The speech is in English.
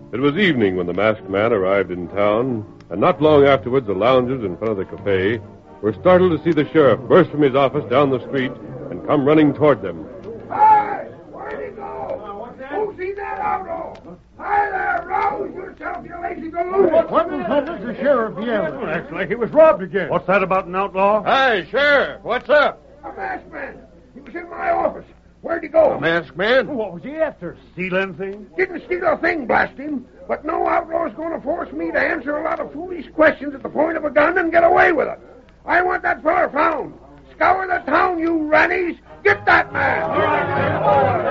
It was evening when the masked man arrived in town, and not long afterwards the loungers in front of the cafe were startled to see the sheriff burst from his office down the street and come running toward them. Hey! Where'd he go? Who seen that auto? Hi there, rouse yourself, you lazy galoot! What in heaven's the sheriff yelling? Acts like he was robbed again. What's that about an outlaw? Hey, Sheriff, what's up? A masked man. He was in my office. Where'd he go? A masked man? What was he after? Steal anything? Didn't steal a thing, blast him. But no outlaw's going to force me to answer a lot of foolish questions at the point of a gun and get away with it. I want that feller found. Scour the town, you rannies. Get that man.